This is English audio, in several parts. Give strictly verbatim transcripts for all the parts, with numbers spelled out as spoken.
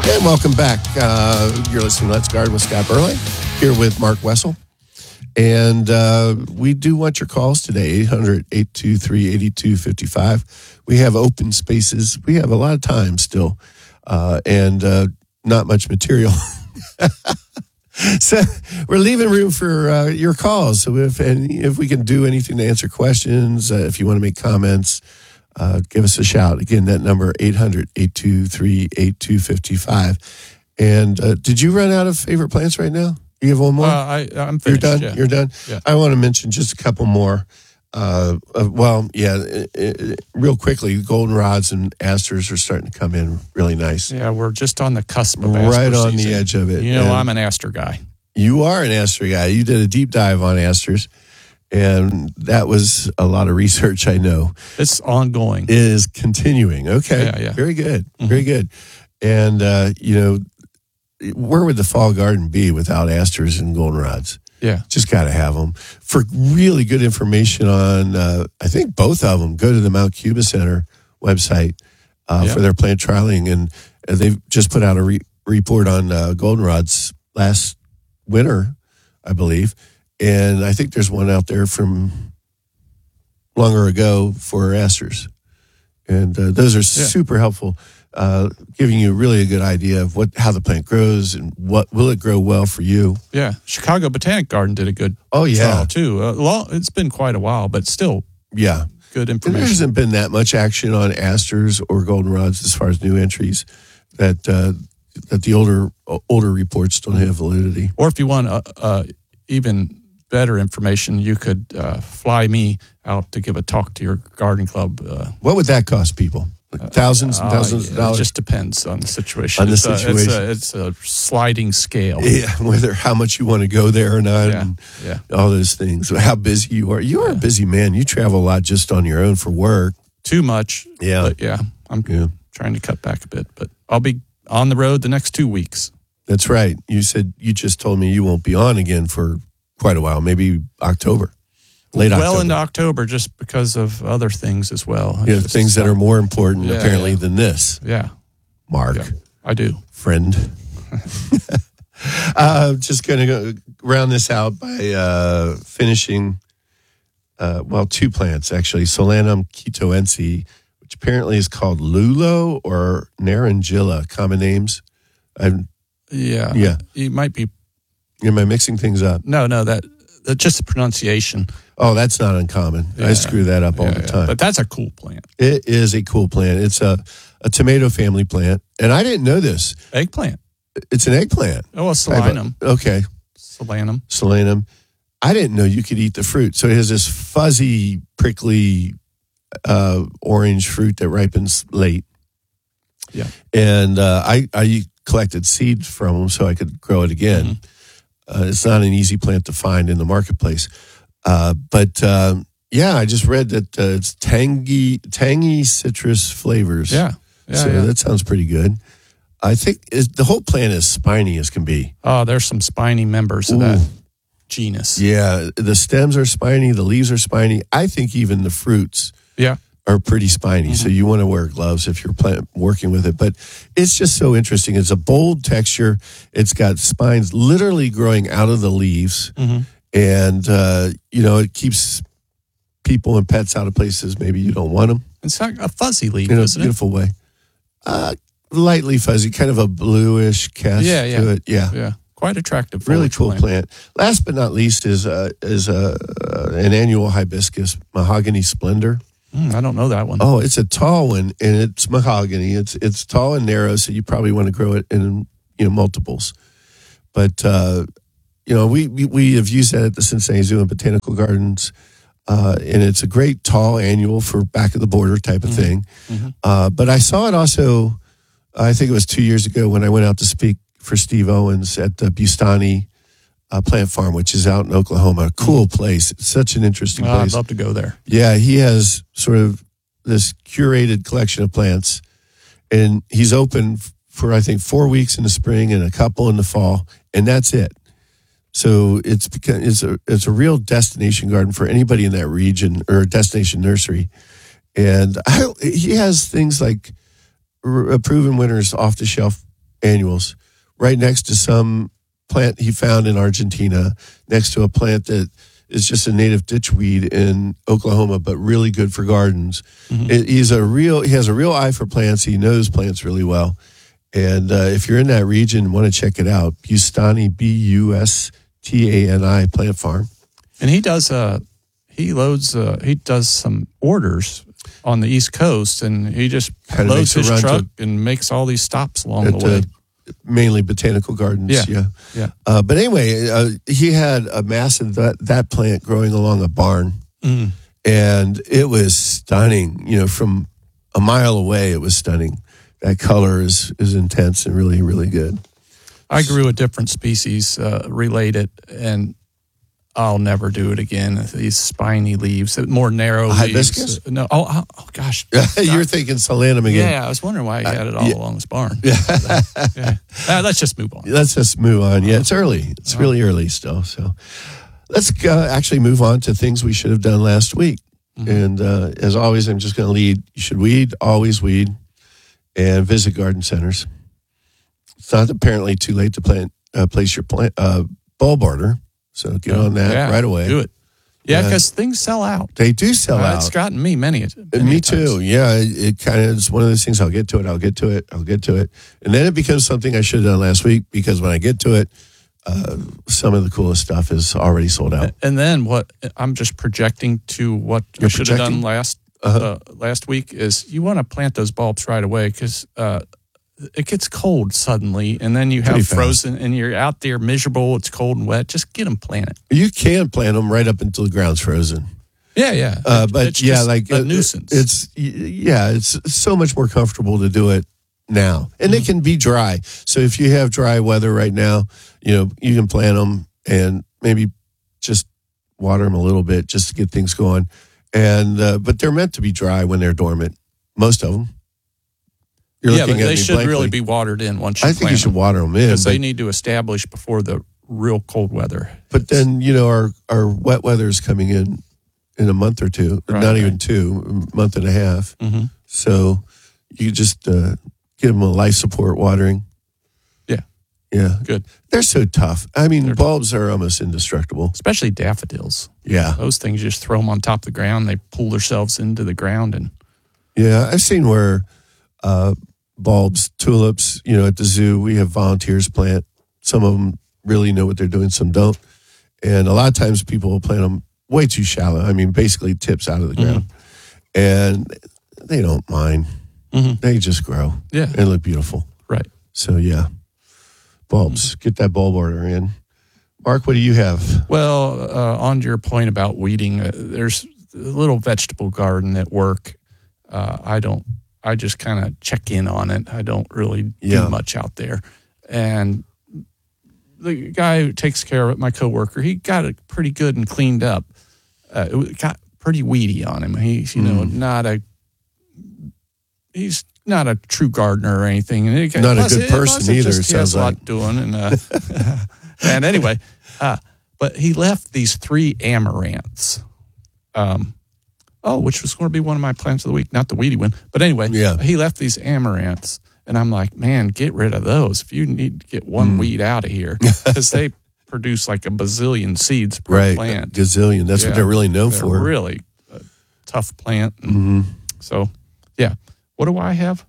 And welcome back. Uh, you're listening to Let's Garden with Scott Burley, here with Mark Wessel. And uh, we do want your calls today, eight hundred, eight two three, eight two five five. We have open spaces. We have a lot of time still, uh, and uh, not much material. So we're leaving room for uh, your calls. So if and if we can do anything to answer questions, uh, if you want to make comments, uh, give us a shout. Again, that number, eight hundred, eight two three, eight two five five. And uh, did you run out of favorite plants right now? You have one more? Uh, I, I'm finished. You're done? Yeah. You're done? Yeah. I want to mention just a couple more. Uh, uh, well, yeah, it, it, real quickly, goldenrods and asters are starting to come in really nice. Yeah, we're just on the cusp of aster Right on season. the edge of it. You know, And I'm an aster guy. You are an aster guy. You did a deep dive on asters, and that was a lot of research, I know. It's ongoing. It is continuing. Okay. Yeah, yeah. Very good. Mm-hmm. Very good. And, uh, you know, where would the fall garden be without asters and goldenrods? Yeah. Just got to have them. For really good information on, uh, I think both of them, go to the Mount Cuba Center website uh, Yeah. for their plant trialing. And uh, they've just put out a re- report on uh, goldenrods last winter, I believe. And I think there's one out there from longer ago for asters. And uh, those are Yeah. super helpful, uh, giving you really a good idea of what how the plant grows and what will it grow well for you. Yeah. Chicago Botanic Garden did a good Oh, yeah. trial, too. Uh, long, it's been quite a while, but still Yeah. good And there information. hasn't been that much action on asters or goldenrods as far as new entries that uh, that the older older reports don't have validity. Or if you want uh, uh, even better information, you could uh, fly me out to give a talk to your garden club. Uh, What would that cost people? Like thousands and uh, thousands of It dollars? just depends on the situation. On the it's a- situation. it's, a, it's a sliding scale. Yeah, whether how much you want to go there or not, Yeah, and yeah. all those things. How busy you are. You are a busy man. You travel a lot just on your own for work. Too much. Yeah. But yeah, I'm Yeah. trying to cut back a bit. But I'll be on the road the next two weeks. That's right. You said you just told me you won't be on again for quite a while, maybe October, late well October. into October, just because of other things as well. Yeah, Just- things that are more important Yeah, apparently yeah. than this. Yeah, Mark, yeah, I do. friend. uh, just going to go round this out by uh, finishing, uh, well, two plants actually. Solanum quitoense, which apparently is called lulo or narangilla, common names. I'm, Yeah, Yeah. You might be. am I mixing things up? No, no, that that's just the pronunciation. Oh, that's not uncommon. I Yeah. screw that up all Yeah, the yeah. time. But that's a cool plant. It is a cool plant. It's a, a tomato family plant. And I didn't know this. Eggplant. It's an eggplant. Oh, a solanum. Okay. Solanum. Solanum. I didn't know you could eat the fruit. So it has this fuzzy, prickly uh, orange fruit that ripens late. Yeah. And uh, I, I collected seeds from them so I could grow it again. Mm-hmm. Uh, it's not an easy plant to find in the marketplace. Uh, but um, yeah, I just read that uh, it's tangy, tangy citrus flavors. Yeah. Yeah, so yeah. that sounds pretty good. I think it, the whole plant is spiny as can be. Oh, there's some spiny members of Ooh. that genus. Yeah, the stems are spiny, the leaves are spiny. I think even the fruits Yeah. are pretty spiny. Mm-hmm. So you want to wear gloves if you're plant, working with it. But it's just so interesting. It's a bold texture. It's got spines literally growing out of the leaves. Mm-hmm. And, uh, you know, it keeps people and pets out of places maybe you don't want them It's like a fuzzy leaf, in a isn't it? beautiful way. Uh, lightly fuzzy, kind of a bluish cast Yeah, yeah. to it. Yeah. Yeah. Quite attractive. Really foliage cool plant. Last but not least is uh, is uh, uh, an annual hibiscus, mahogany splendor. Mm, I don't know that one. Oh, it's a tall one, and it's mahogany. It's it's tall and narrow, so you probably want to grow it in you know multiples. But uh, you know, we, we we have used that at the Cincinnati Zoo and Botanical Gardens, uh, and it's a great tall annual for back of the border type of Mm-hmm. thing. Mm-hmm. Uh, but I saw it also. I think it was two years ago when I went out to speak for Steve Owens at the Bustani uh, Plant Farm, which is out in Oklahoma. A cool place. It's such an interesting Oh, I'd place. love to go there. Yeah, he has sort of this curated collection of plants, and he's open for I think four weeks in the spring and a couple in the fall, and that's it. So it's become, it's a it's a real destination garden for anybody in that region, or a destination nursery. And I, he has things like r- proven winners off the shelf annuals, right next to some plant he found in Argentina, next to a plant that is just a native ditchweed in Oklahoma, but really good for gardens. Mm-hmm. It, he's a real, he has a real eye for plants. He knows plants really well. And uh, if you're in that region and want to check it out, Bustani, B U S T A N I Plant Farm. And he does, uh, he loads, uh, he does some orders on the East Coast, and he just Kinda loads his truck to, and makes all these stops along the way. Mainly botanical gardens, yeah. Yeah, yeah. Uh, but anyway, uh, he had a massive, that, that plant growing along a barn. Mm. And it was stunning. You know, from a mile away, it was stunning. That color is, is intense and really, really good. I grew a different species uh, related, and I'll never do it again. These spiny leaves, more narrow hibiscus? leaves. No, oh, oh, oh gosh. You're thinking solanum again. Yeah, I was wondering why he had it all uh, yeah. along this barn. Yeah. yeah. Uh, let's just move on. Let's just move on. Yeah, it's early. It's oh. really early still. So let's go actually move on to things we should have done last week. Mm-hmm. And uh, as always, I'm just going to lead. You should weed, always weed, and visit garden centers. It's not apparently too late to plant, uh, place your plant uh, bulb order. So get on that yeah, right away. Do it. Yeah, because uh, things sell out. They do sell uh, out. It's gotten me many, many Me times. too. Yeah, it, it kind of is one of those things. I'll get to it. I'll get to it. I'll get to it. And then it becomes something I should have done last week, because when I get to it, uh, some of the coolest stuff is already sold out. And then what I'm just projecting to what You're I should projecting? have done last uh-huh. uh, last week is you want to plant those bulbs right away, because uh, it gets cold suddenly, and then you have Pretty frozen, fast. And you're out there miserable. It's cold and wet. Just get them planted. You can plant them right up until the ground's frozen. Yeah, yeah. Uh, but it's yeah, just like a uh, nuisance. It's yeah, it's so much more comfortable to do it now, and mm-hmm. it can be dry. So if you have dry weather right now, you know you can plant them and maybe just water them a little bit just to get things going. And uh, but they're meant to be dry when they're dormant. Most of them. You're yeah, but they should blankly. really be watered in once you I think plant you should them, water them in. because they need to establish before the real cold weather. But then, you know, our, our wet weather is coming in in a month or two, right, not right. even two, a month and a half. Mm-hmm. So you just uh, give them a life support watering. Yeah. Yeah. Good. They're so tough. I mean, They're bulbs are almost indestructible. Especially daffodils. Yeah. Those things, you just throw them on top of the ground. They pull themselves into the ground. and Yeah, I've seen where uh, bulbs, tulips, you know, at the zoo, we have volunteers plant. Some of them really know what they're doing, some don't. And a lot of times people will plant them way too shallow. I mean, basically tips out of the ground. Mm-hmm. And they don't mind. Mm-hmm. They just grow. Yeah. And look beautiful. Right. So, yeah. Bulbs. Mm-hmm. Get that bulb order in. Mark, what do you have? Well, uh, on your point about weeding, uh, there's a little vegetable garden at work. Uh, I don't, I just kind of check in on it. I don't really do yeah. much out there. And the guy who takes care of it, my coworker, he got it pretty good and cleaned up. Uh, it got pretty weedy on him. He's, you know, mm. not a, he's not a true gardener or anything. And it, not plus, a good person it, either, just, it he has sounds a like. lot doing. And, uh, and anyway, uh, but he left these three amaranths. Um, oh, which was going to be one of my plants of the week, not the weedy one. But anyway, yeah. he left these amaranths. And I'm like, man, get rid of those. If you need to get one mm. weed out of here, because they produce like a bazillion seeds per right. plant. Gazillion. That's yeah. what they're really known they're for. Really a tough plant. Mm-hmm. So, yeah. What do I have?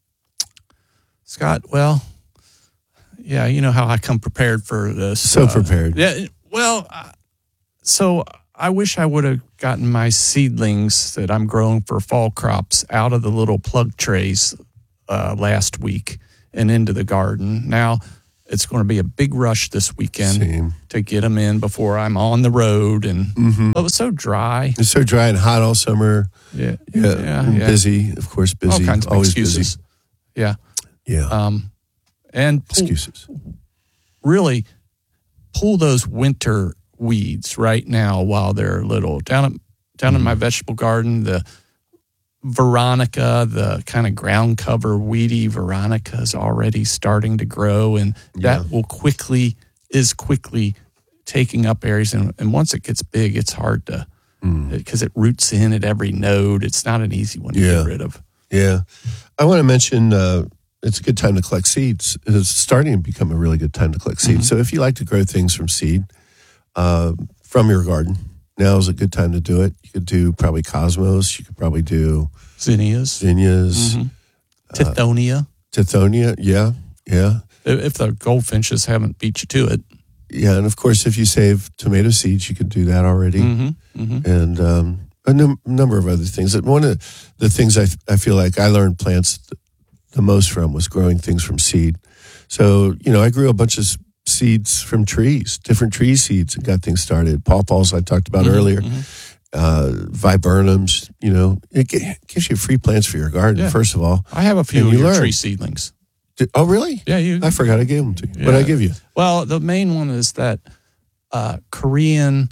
Scott, well, yeah, you know how I come prepared for this. So uh, prepared. Yeah. Well, uh, so I wish I would have gotten my seedlings that I'm growing for fall crops out of the little plug trays Uh, last week and into the garden. Now it's going to be a big rush this weekend Same. to get them in before I'm on the road. And mm-hmm. oh, it was so dry. It's so dry and hot all summer. Yeah, yeah, yeah, yeah. Busy, of course, busy. All kinds of Always excuses. busy. Yeah, yeah. Um, and pull, excuses. Really pull those winter weeds right now while they're little. Down at, down mm-hmm. in my vegetable garden, the Veronica, the kind of ground cover weedy Veronica is already starting to grow, and that yeah. will quickly, is quickly taking up areas. And, and once it gets big, it's hard to, because mm. it, it roots in at every node. It's not an easy one to yeah. get rid of. Yeah. I want to mention uh, it's a good time to collect seeds. It's starting to become a really good time to collect seeds. Mm-hmm. So if you like to grow things from seed, uh, from your garden, now is a good time to do it. You could do probably cosmos. You could probably do zinnias, zinnias, mm-hmm. tithonia. Uh, tithonia, yeah, yeah. If the goldfinches haven't beat you to it. Yeah, and of course, if you save tomato seeds, you can do that already. Mm-hmm. Mm-hmm. And um, a num- number of other things. One of the things I, I feel like I learned plants the most from was growing things from seed. So, you know, I grew a bunch of seeds from trees, different tree seeds, and got things started. Pawpaws I talked about mm-hmm. earlier, mm-hmm. uh, viburnums, you know. It gives you free plants for your garden, yeah. first of all. I have a few and of you your learn. tree seedlings. Did, oh, really? Yeah, you. I forgot I gave them to you. Yeah. What did I give you? Well, the main one is that uh, Korean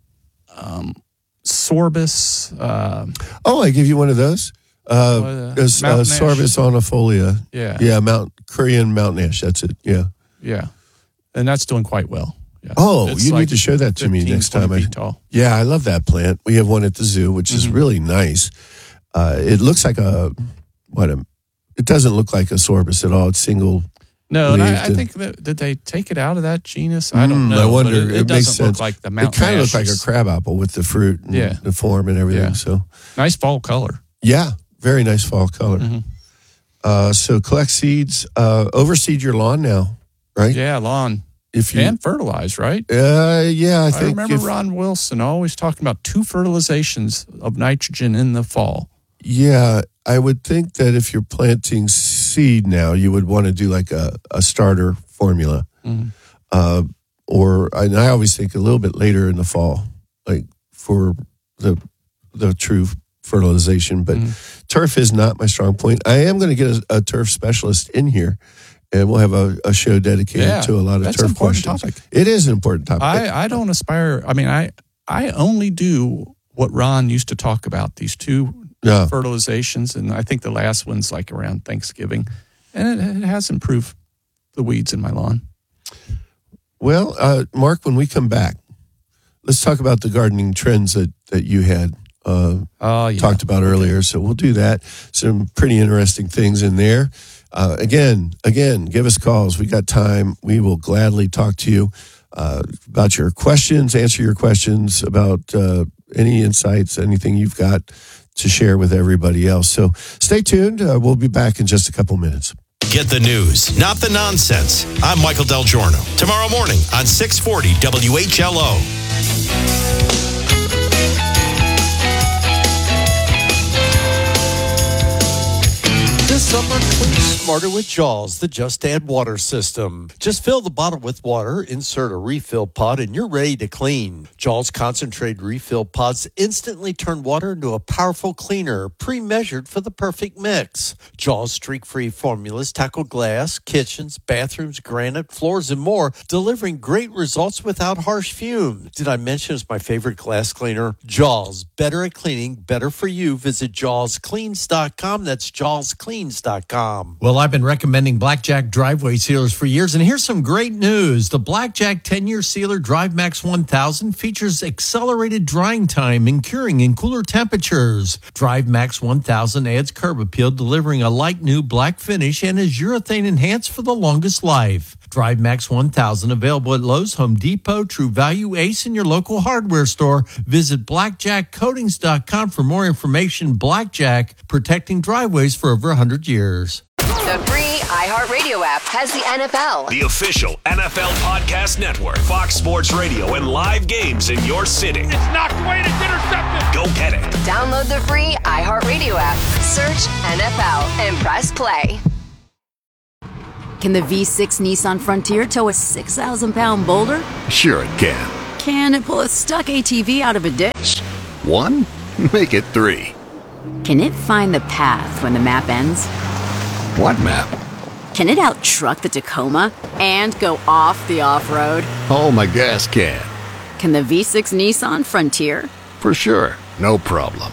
um, sorbus. Uh, oh, I gave you one of those. Uh, What, uh, it's, uh, mountain ash? Sorbus onifolia. yeah, Yeah, Mount Korean mountain ash. That's it. Yeah. yeah, and that's doing quite well. Yeah. Oh, It's you like need to show that to me fifteen, next time. twenty I, feet tall. yeah, I love that plant. We have one at the zoo, which is Mhm. really nice. Uh, it looks like a what a. It doesn't look like a sorbus at all. It's single. No, and I, I leaved and- think that did they take it out of that genus? I don't Mm, know. I wonder. But it, It it, makes doesn't sense. look like the It mountain. kind of looks like a ashes. crab apple with the fruit and Yeah. the form and everything. Yeah. So Nice fall color. yeah, very nice fall color. Mhm. Uh, so collect seeds, uh, overseed your lawn now, right? Yeah, lawn If you, and fertilize, right? uh, yeah, I I, think remember if- Ron Wilson always talking about two fertilizations of nitrogen in the fall. Yeah, I would think that if you're planting seed now, you would want to do like a, a starter formula. Mhm. Uh, or, and I always think a little bit later in the fall, like for the the true fertilization. But Mhm. turf is not my strong point. I am going to get a, a turf specialist in here, and we'll have a, a show dedicated Yeah, to a lot of that's turf an important questions. topic. It is an important topic. I, I don't aspire. I mean, I I only do what Ron used to talk about, these two Yeah. fertilizations, and I think the last one's like around Thanksgiving, and it, it has improved the weeds in my lawn. Well, uh, Mark, when we come back, let's talk about the gardening trends that, that you had uh, Oh, yeah. talked about earlier. So we'll do that. Some pretty interesting things in there. Uh, again, again, give us calls. We got time. We will gladly talk to you uh, about your questions, answer your questions about uh, any insights, anything you've got to share with everybody else. So stay tuned. Uh, we'll be back in just a couple minutes. Get the news, not the nonsense. I'm Michael Del Giorno. Tomorrow morning on six forty W H L O. This summer, clean smarter with Jaws, the Just Add Water system. Just fill the bottle with water, insert a refill pod, and you're ready to clean. Jaws concentrated refill pods instantly turn water into a powerful cleaner, pre-measured for the perfect mix. Jaws streak-free formulas tackle glass, kitchens, bathrooms, granite, floors, and more, delivering great results without harsh fumes. Did I mention it's my favorite glass cleaner? Jaws, better at cleaning, better for you. Visit jaws cleans dot com. That's jaws cleans dot com. Well, I've been recommending Blackjack driveway sealers for years, and here's some great news. The Blackjack ten-year sealer Drive Max one thousand features accelerated drying time and curing in cooler temperatures. Drive Max one thousand adds curb appeal, delivering a light new black finish, and is urethane enhanced for the longest life. Drive Max one thousand available at Lowe's, Home Depot, True Value, Ace, and your local hardware store. Visit blackjack coatings dot com for more information. Blackjack, protecting driveways for over one hundred years. The free iHeartRadio app has the N F L. The official N F L Podcast Network, Fox Sports Radio, and live games in your city. It's knocked away and it's intercepted. Go get it. Download the free iHeartRadio app, search N F L, and press play. Can the V six Nissan Frontier tow a six thousand pound boulder? Sure it can. Can it pull a stuck A T V out of a ditch? One? Make it three. Can it find the path when the map ends? What map? Can it out-truck the Tacoma and go off the off-road? Oh, my gas can. Can the V six Nissan Frontier? For sure. No problem.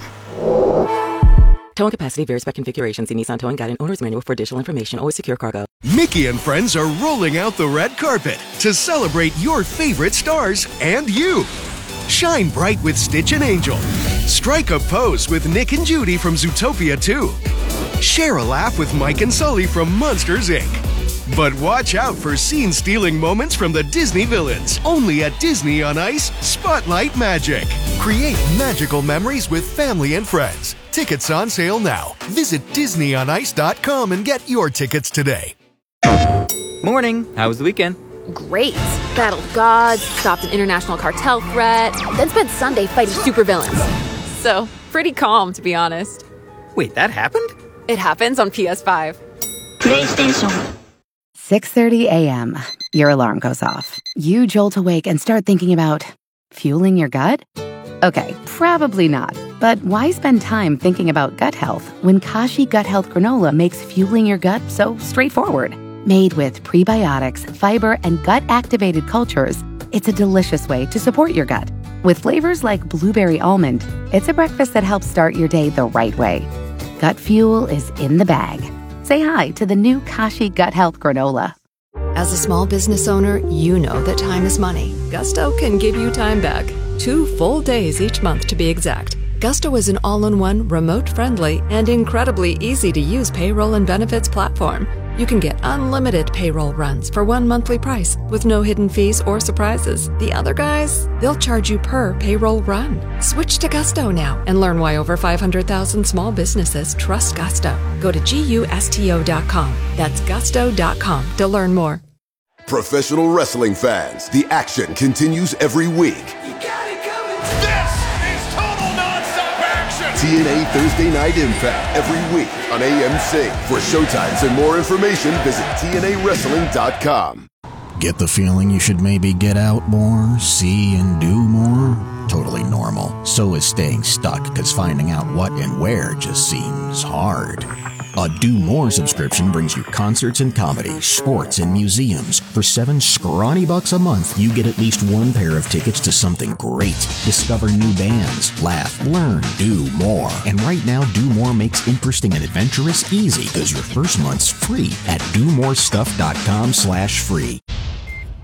Towing capacity varies by configuration. See Nissan Towing Guide and Owner's Manual for additional information. Always secure cargo. Mickey and friends are rolling out the red carpet to celebrate your favorite stars and you. Shine bright with Stitch and Angel. Strike a pose with Nick and Judy from Zootopia two. Share a laugh with Mike and Sully from Monsters, Incorporated. But watch out for scene-stealing moments from the Disney villains. Only at Disney on Ice Spotlight Magic. Create magical memories with family and friends. Tickets on sale now. Visit disney on ice dot com and get your tickets today. Morning. How was the weekend? Great. Battled gods, stopped an international cartel threat, then spent Sunday fighting supervillains. So, pretty calm, to be honest. Wait, that happened? It happens on P S five. PlayStation. six thirty a.m. Your alarm goes off. You jolt awake and start thinking about fueling your gut? Okay, probably not. But why spend time thinking about gut health when Kashi Gut Health Granola makes fueling your gut so straightforward? Made with prebiotics, fiber, and gut-activated cultures, it's a delicious way to support your gut. With flavors like blueberry almond, it's a breakfast that helps start your day the right way. Gut fuel is in the bag. Say hi to the new Kashi Gut Health Granola. As a small business owner, you know that time is money. Gusto can give you time back. Two full days each month, to be exact. Gusto is an all-in-one, remote-friendly, and incredibly easy-to-use payroll and benefits platform. You can get unlimited payroll runs for one monthly price with no hidden fees or surprises. The other guys, they'll charge you per payroll run. Switch to Gusto now and learn why over five hundred thousand small businesses trust Gusto. Go to gusto dot com. That's gusto dot com to learn more. Professional wrestling fans, the action continues every week. T N A Thursday Night Impact every week on A M C. For showtimes and more information, visit T N A wrestling dot com. Get the feeling you should maybe get out more, see and do more? Totally normal. So is staying stuck, because finding out what and where just seems hard. A Do More subscription brings you concerts and comedy, sports and museums. For seven scrawny bucks a month, you get at least one pair of tickets to something great. Discover new bands, laugh, learn, do more. And right now, Do More makes interesting and adventurous easy, because your first month's free at do more stuff dot com slash free.